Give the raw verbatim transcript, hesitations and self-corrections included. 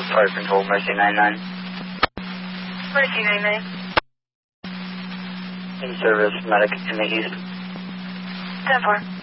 Fire Control, Mercy nine nine. Mercy nine nine. In service, medic in the east. ten four.